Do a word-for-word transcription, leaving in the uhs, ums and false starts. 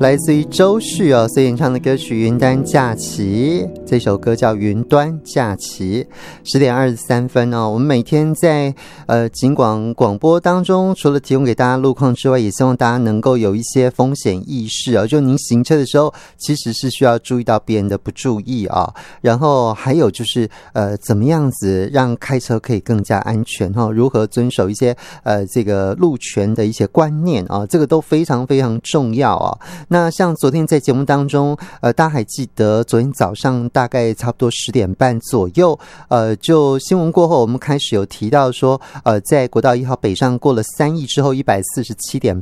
来自于周旭哦所演唱的歌曲《云端假期》，这首歌叫《云端假期》。十点二十三分哦，我们每天在呃警广广播当中，除了提供给大家路况之外，也希望大家能够有一些风险意识哦。就您行车的时候，其实是需要注意到别人的不注意啊、哦。然后还有就是呃，怎么样子让开车可以更加安全哈、哦？如何遵守一些呃这个路权的一些观念啊、哦？这个都非常非常重要啊、哦。那像昨天在节目当中，呃，大家还记得昨天早上大概差不多十点半左右，呃，就新闻过后，我们开始有提到说，呃，在国道一号北上过了三义之后，一百四十七点